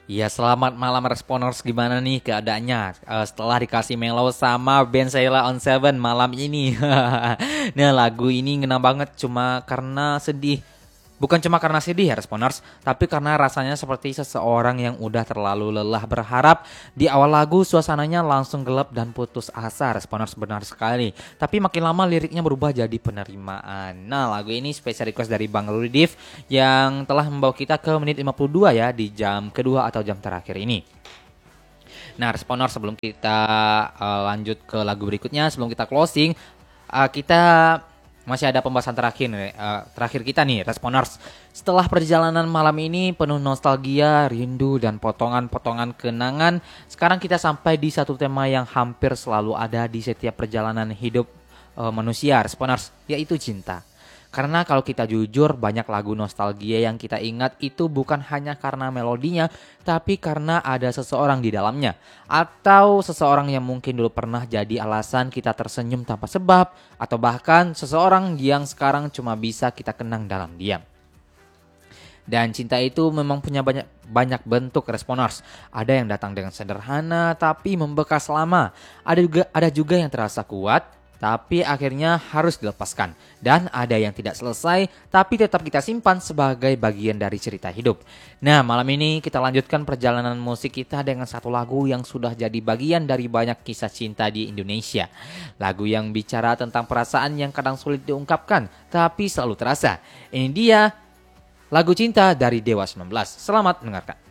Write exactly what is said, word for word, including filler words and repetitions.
Iya, selamat malam Responers. Gimana nih keadaannya Eh, setelah dikasih mellow sama band Sheila on Seven malam ini? Nah, lagu ini ngena banget cuma karena sedih. Bukan cuma karena sedih ya Responers, tapi karena rasanya seperti seseorang yang udah terlalu lelah berharap. Di awal lagu suasananya langsung gelap dan putus asa Responers, benar sekali. Tapi makin lama liriknya berubah jadi penerimaan. Nah, lagu ini special request dari Bang Rudy Div yang telah membawa kita ke menit lima puluh dua ya di jam kedua atau jam terakhir ini. Nah, Responers, sebelum kita uh, lanjut ke lagu berikutnya, sebelum kita closing, uh, kita masih ada pembahasan terakhir nih, uh, terakhir kita nih, Responers. Setelah perjalanan malam ini penuh nostalgia, rindu, dan potongan-potongan kenangan, sekarang kita sampai di satu tema yang hampir selalu ada di setiap perjalanan hidup uh, manusia, Responers, yaitu cinta. Karena kalau kita jujur, banyak lagu nostalgia yang kita ingat itu bukan hanya karena melodinya, tapi karena ada seseorang di dalamnya. Atau seseorang yang mungkin dulu pernah jadi alasan kita tersenyum tanpa sebab, atau bahkan seseorang yang sekarang cuma bisa kita kenang dalam diam. Dan cinta itu memang punya banyak banyak bentuk Responers. Ada yang datang dengan sederhana tapi membekas lama. Ada juga ada juga yang terasa kuat tapi akhirnya harus dilepaskan. Dan ada yang tidak selesai tapi tetap kita simpan sebagai bagian dari cerita hidup. Nah, malam ini kita lanjutkan perjalanan musik kita dengan satu lagu yang sudah jadi bagian dari banyak kisah cinta di Indonesia. Lagu yang bicara tentang perasaan yang kadang sulit diungkapkan tapi selalu terasa. Ini dia lagu cinta dari Dewa sembilan belas. Selamat mendengarkan.